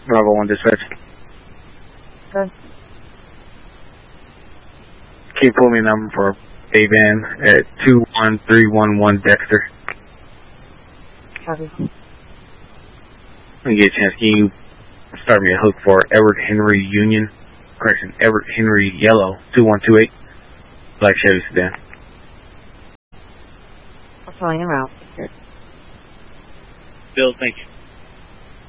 Bravo 1 dispatch. Good. Can you pull me a number for a van at 21311 Dexter? Copy. When you get a chance, can you start me a hook for Everett Henry Union? Correction, Everett Henry Yellow 2128 Black Chevy sedan. I'll tell you en route. Bill, thank you.